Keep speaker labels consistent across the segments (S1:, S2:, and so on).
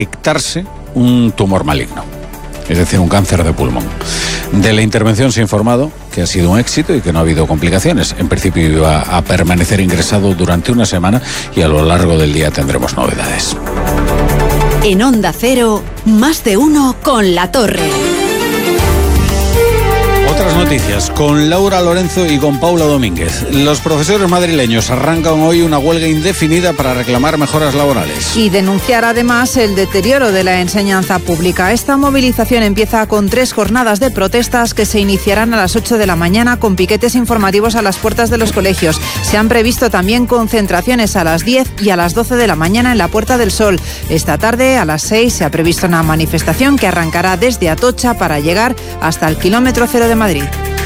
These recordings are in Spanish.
S1: detectarse un tumor maligno, es decir, un cáncer de pulmón. De la intervención se ha informado que ha sido un éxito y que no ha habido complicaciones. En principio iba a permanecer ingresado durante una semana y a lo largo del día tendremos novedades.
S2: En Onda Cero, más de uno con La Torre.
S1: Otras noticias con Laura Lorenzo y con Paula Domínguez. Los profesores madrileños arrancan hoy una huelga indefinida para reclamar mejoras laborales.
S3: Y denunciar además el deterioro de la enseñanza pública. Esta movilización empieza con 3 jornadas de protestas que se iniciarán a las 8 de la mañana con piquetes informativos a las puertas de los colegios. Se han previsto también concentraciones a las 10 y a las 12 de la mañana en la Puerta del Sol. Esta tarde a las 6 se ha previsto una manifestación que arrancará desde Atocha para llegar hasta el kilómetro 0 de Madrid.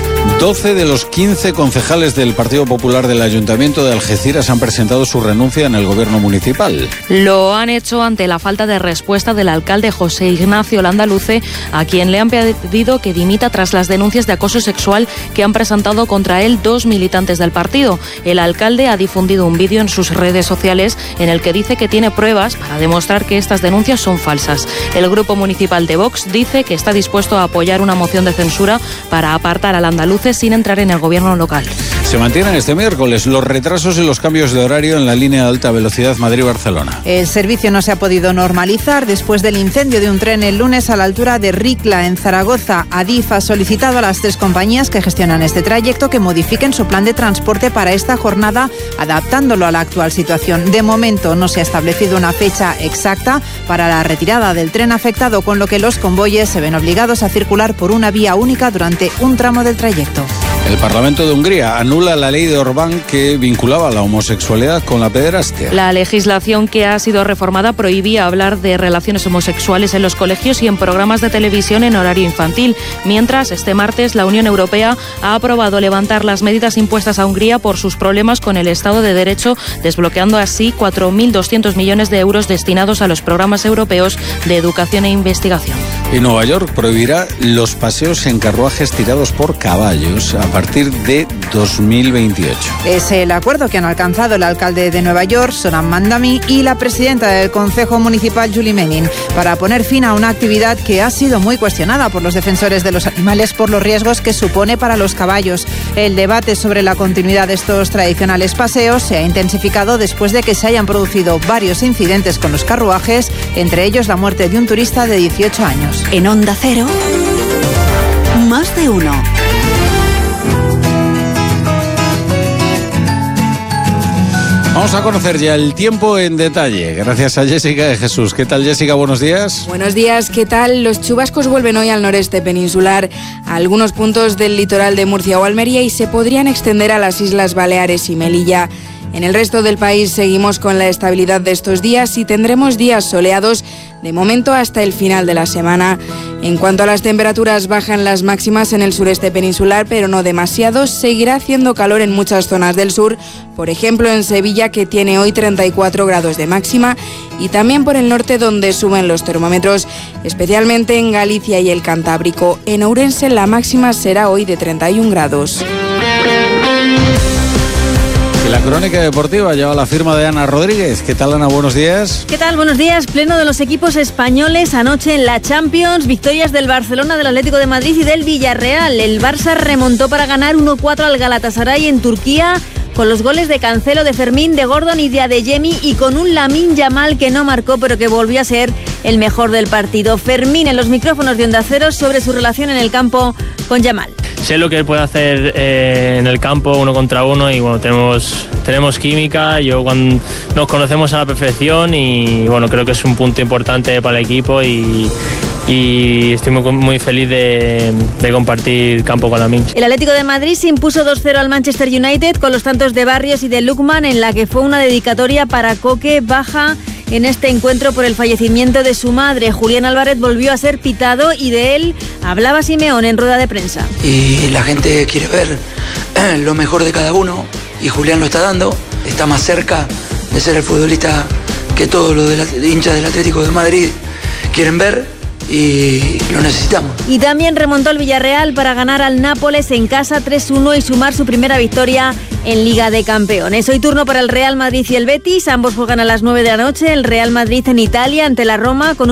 S1: 12 de los 15 concejales del Partido Popular del Ayuntamiento de Algeciras han presentado su renuncia en el gobierno municipal.
S4: Lo han hecho ante la falta de respuesta del alcalde José Ignacio Landaluce, a quien le han pedido que dimita tras las denuncias de acoso sexual que han presentado contra él 2 militantes del partido. El alcalde ha difundido un vídeo en sus redes sociales en el que dice que tiene pruebas para demostrar que estas denuncias son falsas. El grupo municipal de Vox dice que está dispuesto a apoyar una moción de censura para apartar a Landaluce sin entrar en el gobierno local.
S1: Se mantienen este miércoles los retrasos y los cambios de horario en la línea de alta velocidad Madrid-Barcelona.
S3: El servicio no se ha podido normalizar después del incendio de un tren el lunes a la altura de Ricla, en Zaragoza. Adif ha solicitado a las 3 compañías que gestionan este trayecto que modifiquen su plan de transporte para esta jornada, adaptándolo a la actual situación. De momento no se ha establecido una fecha exacta para la retirada del tren afectado, con lo que los convoyes se ven obligados a circular por una vía única durante un tramo del trayecto.
S1: El Parlamento de Hungría anula la ley de Orbán que vinculaba la homosexualidad con la pederastia.
S4: La legislación que ha sido reformada prohibía hablar de relaciones homosexuales en los colegios y en programas de televisión en horario infantil, mientras este martes la Unión Europea ha aprobado levantar las medidas impuestas a Hungría por sus problemas con el Estado de Derecho, desbloqueando así 4.200 millones de euros destinados a los programas europeos de educación e investigación.
S1: Y Nueva York prohibirá los paseos en carruajes tirados por caballos a partir de 2028.
S3: Es el acuerdo que han alcanzado el alcalde de Nueva York, Zoran Mandami, y la presidenta del Concejo Municipal, Julie Menin, para poner fin a una actividad que ha sido muy cuestionada por los defensores de los animales por los riesgos que supone para los caballos. El debate sobre la continuidad de estos tradicionales paseos se ha intensificado después de que se hayan producido varios incidentes con los carruajes, entre ellos la muerte de un turista de 18 años.
S2: En Onda Cero, más de uno.
S1: Vamos a conocer ya el tiempo en detalle, gracias a Jessica de Jesús. ¿Qué tal, Jessica? Buenos días.
S5: Buenos días, ¿qué tal? Los chubascos vuelven hoy al noreste peninsular, a algunos puntos del litoral de Murcia o Almería, y se podrían extender a las Islas Baleares y Melilla. En el resto del país seguimos con la estabilidad de estos días y tendremos días soleados de momento hasta el final de la semana. En cuanto a las temperaturas, bajan las máximas en el sureste peninsular, pero no demasiado. Seguirá haciendo calor en muchas zonas del sur, por ejemplo en Sevilla, que tiene hoy 34 grados de máxima, y también por el norte, donde suben los termómetros, especialmente en Galicia y el Cantábrico. En Ourense la máxima será hoy de 31 grados.
S1: Y la crónica deportiva lleva la firma de Ana Rodríguez. ¿Qué tal, Ana? Buenos días.
S6: ¿Qué tal? Buenos días. Pleno de los equipos españoles anoche en la Champions. Victorias del Barcelona, del Atlético de Madrid y del Villarreal. El Barça remontó para ganar 1-4 al Galatasaray en Turquía, con los goles de Cancelo, de Fermín, de Gordon y de Adeyemi, y con un Lamine Yamal que no marcó pero que volvió a ser el mejor del partido. Fermín en los micrófonos de Onda Cero sobre su relación en el campo con Yamal.
S7: Sé lo que él puede hacer en el campo 1 contra 1 y bueno, tenemos química, nos conocemos a la perfección y bueno, creo que es un punto importante para el equipo y estoy muy feliz de compartir campo con Lamine.
S6: El Atlético de Madrid se impuso 2-0 al Manchester United con los tantos de Barrios y de Lookman, en la que fue una dedicatoria para Coque. Baja en este encuentro por el fallecimiento de su madre. Julián Álvarez volvió a ser pitado y de él hablaba Simeone en rueda de prensa.
S8: Y la gente quiere ver lo mejor de cada uno y Julián lo está dando. Está más cerca de ser el futbolista que todos los hinchas del Atlético de Madrid quieren ver. Y lo necesitamos.
S6: Y también remontó el Villarreal para ganar al Nápoles en casa 3-1 y sumar su primera victoria en Liga de Campeones. Hoy turno para el Real Madrid y el Betis. Ambos juegan a las 9 de la noche. El Real Madrid en Italia ante la Roma con